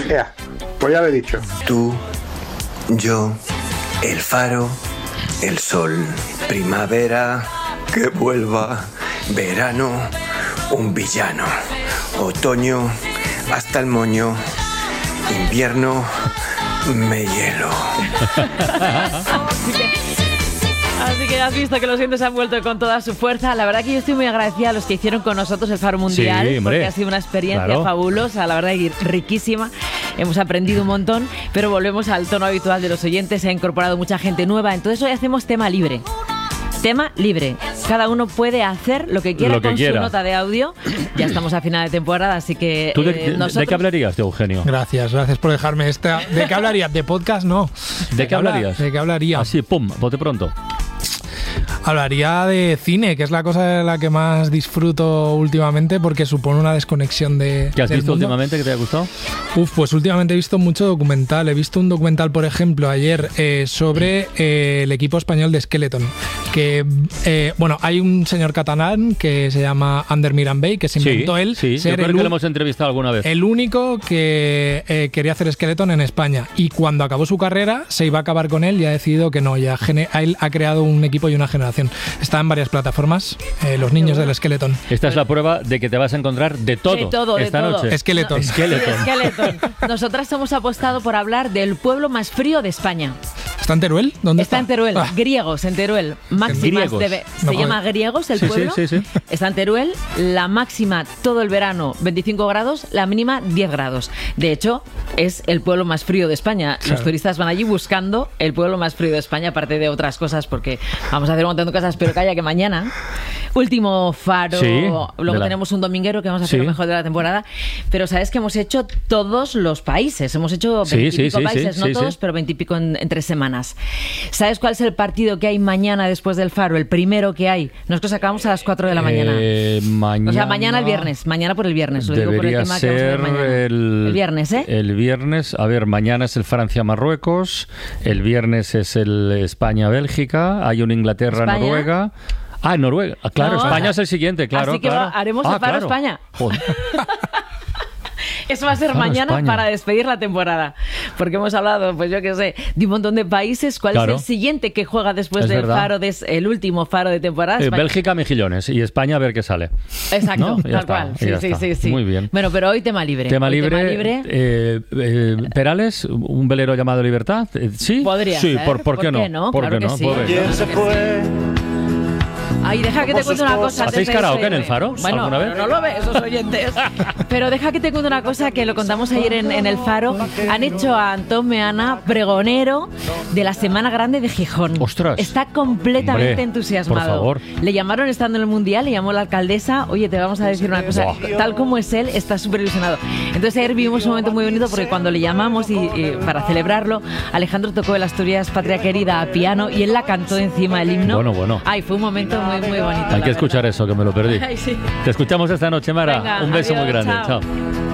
Ya, pues ya lo he dicho. Tú, yo, el faro, el sol, primavera, que vuelva, verano, un villano, otoño, hasta el moño, invierno, me hielo. Así que has visto que los vientos han vuelto con toda su fuerza. La verdad que yo estoy muy agradecida a los que hicieron con nosotros el Faro Mundial, sí, porque ha sido una experiencia fabulosa, la verdad que riquísima. Hemos aprendido un montón, pero volvemos al tono habitual de los oyentes. Se ha incorporado mucha gente nueva, entonces hoy hacemos tema libre. Tema libre. Cada uno puede hacer lo que quiera con su nota de audio. Ya estamos a final de temporada, así que ¿Tú de qué hablarías, de Eugenio? Gracias por dejarme esta. ¿De qué hablarías? ¿De podcast? No. ¿De qué hablarías? ¿De qué hablaría? Así, pum, bote pronto. Hablaría de cine, que es la cosa de la que más disfruto últimamente porque supone una desconexión de. ¿Qué has visto últimamente que te haya gustado? Pues últimamente he visto mucho documental. He visto un documental, por ejemplo, ayer sobre el equipo español de Skeleton. Que, hay un señor catalán que se llama Ander Mirambey, que se inventó él. Sí, yo creo que lo hemos entrevistado alguna vez. El único que quería hacer Skeleton en España. Y cuando acabó su carrera, se iba a acabar con él y ha decidido que no. Él ha creado un equipo y una generación. Está en varias plataformas, Los Niños del Skeleton. Esta es la prueba de que te vas a encontrar de todo esta noche. Skeleton. Nosotras hemos apostado por hablar del pueblo más frío de España. ¿Está en Teruel? ¿Dónde está? Está en Teruel, Griegos, en Teruel. Máximas se llama Griegos el pueblo. Sí. Está en Teruel, la máxima todo el verano 25 grados, la mínima 10 grados. De hecho, es el pueblo más frío de España. Claro. Los turistas van allí buscando el pueblo más frío de España, aparte de otras cosas, porque vamos a hacer un montón de cosas, pero calla que mañana, último faro, luego tenemos un dominguero que vamos a hacer lo mejor de la temporada, pero sabes que hemos hecho todos los países, hemos hecho 20 y pico países, no todos, pero 20 y pico en 3 semanas. ¿Sabes cuál es el partido que hay mañana después del faro? El primero que hay. Nosotros acabamos a las 4 de la mañana. Mañana. O sea, mañana el viernes. Mañana por el viernes. Lo digo por el tema que vamos a ver mañana. El viernes, ¿eh? El viernes. A ver, mañana es el Francia-Marruecos. El viernes es el España-Bélgica. Hay un Inglaterra-Noruega. Noruega. Claro, no, España es el siguiente, claro. Así que haremos el faro España. Joder. Eso va a ser mañana España. Para despedir la temporada. Porque hemos hablado, pues yo qué sé, de un montón de países. ¿Cuál es el siguiente que juega después del faro, el último faro de temporada? Bélgica, Mejillones. Y España, a ver qué sale. Exacto, ¿no? Tal cual. Sí. Muy bien. Bueno, pero hoy tema libre. Tema libre. Perales, un velero llamado Libertad. ¿Sí? Podría ser. ¿Por qué no? ¿Por qué no? Sí. ¿Quién se fue? Ay, deja que te cuente una cosa. ¿Hacéis karaoke en el faro? Bueno, ¿alguna vez? No lo ve esos oyentes. Pero deja que te cuente una cosa que lo contamos ayer en el faro. Han hecho a Antón Meana pregonero de la Semana Grande de Gijón. ¡Ostras! Está completamente entusiasmado. Por favor. Le llamaron estando en el Mundial, le llamó la alcaldesa. Oye, te vamos a decir una cosa. Tal como es él, está súper ilusionado. Entonces ayer vivimos un momento muy bonito porque cuando le llamamos y para celebrarlo, Alejandro tocó el Asturias Patria Querida a piano y él la cantó encima del himno. Bueno. Ay, fue un momento muy bonito. Hay que escuchar eso, que me lo perdí. Ay, sí. Te escuchamos esta noche, Mara. Venga, un beso adiós, muy grande. Chao. Chao.